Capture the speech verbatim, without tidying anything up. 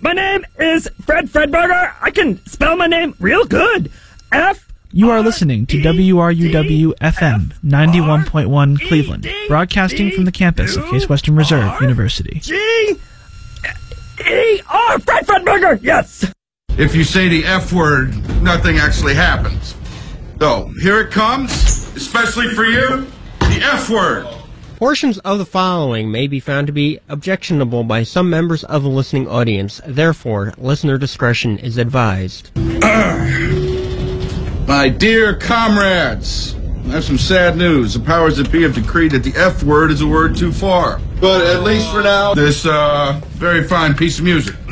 My name is Fred Fredberger. I can spell my name real good. F. You are listening to W R U W F M ninety-one point one Cleveland, broadcasting from the campus of Case Western Reserve University. G. E. R. Fred Fredberger. Yes. If you say the F word, nothing actually happens. So, here it comes, especially for you, the F word. Portions of the following may be found to be objectionable by some members of the listening audience. Therefore, listener discretion is advised. My dear comrades, I have some sad news. The powers that be have decreed that the F word is a word too far. But at least for now, this uh, very fine piece of music